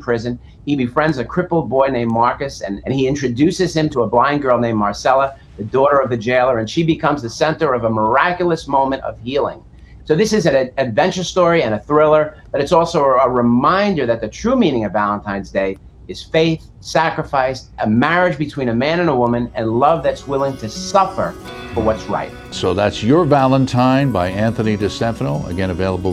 prison. He befriends a crippled boy named Marcus, and he introduces him to a blind girl named Marcella, the daughter of the jailer, and she becomes the center of a miraculous moment of healing. So this is an adventure story and a thriller, but it's also a reminder that the true meaning of Valentine's Day is faith, sacrifice, a marriage between a man and a woman, and love that's willing to suffer for what's right. So that's Your Valentine by Anthony DeStefano, again available